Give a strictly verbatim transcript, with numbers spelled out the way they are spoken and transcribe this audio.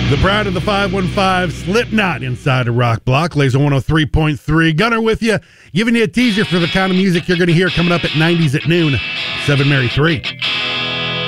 The Pride of the five one five, Slipknot inside a rock block. Laser one oh three point three. Gunner with you, giving you a teaser for the kind of music you're going to hear coming up at nineties at noon. seven Mary three.